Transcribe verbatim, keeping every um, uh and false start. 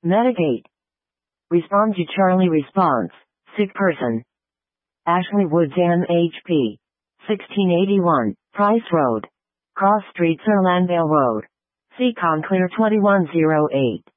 Medigate. Respond to Charlie response. Sick person. Ashley Woods M H P. sixteen eighty-one, Price Road. Cross Street Sir Landale Road. Seacon Clear twenty-one oh eight.